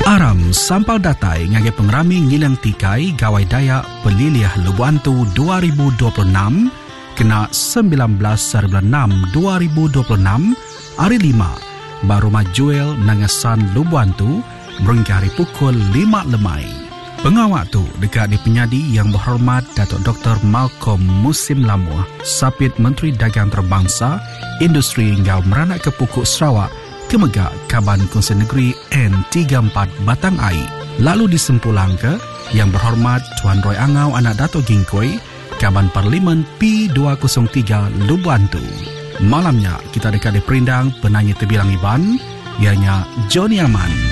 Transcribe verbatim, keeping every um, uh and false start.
Aram sampal datai ngage pengrami ngilang tikai gawai daya peliliah Lubuantu dua ribu dua puluh enam kena sembilan belas bulan enam dua ribu dua puluh enam hari lima baru majuel nangasan Lubuantu berhingga hari pukul lima lemai. Pengawak tu dekat di penyadi yang berhormat Datuk Doktor Malcolm Musim Lamuah, Sapit Menteri Dagang Terbangsa, Industri hingga meranak ke Pukuk Sarawak, Kemegak Kaban Kongsi Negeri N tiga puluh empat Batang Ai. Lalu disempulang ke yang berhormat Tuan Roy Angau Anak Dato' Gingkoi, Kaban Parlimen P dua kosong tiga Lubuantu. Malamnya kita dekat di perindang penanya terbilang Iban, ianya Johnny Aman.